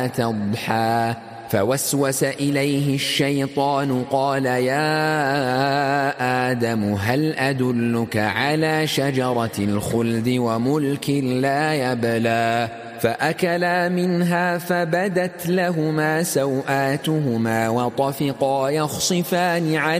تضحى فوسوس إليه الشيطان قال يا آدم هل أدلك على شجرة الخلد وملك لا يبلى فأكلا منها فبدت لهما سوآتهما وطفقا يخصفان عليهما